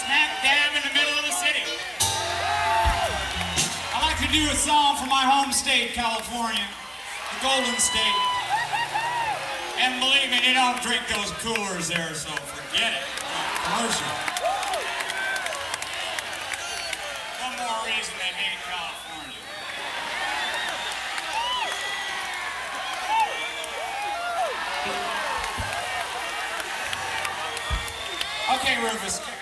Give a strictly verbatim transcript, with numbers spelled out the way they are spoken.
smack dab in the middle of the city. I like to do a song from my home state, California, the Golden State. And believe me, they don't drink those coolers there, so forget it. Commercial. One more reason they hate California. Okay, Rufus.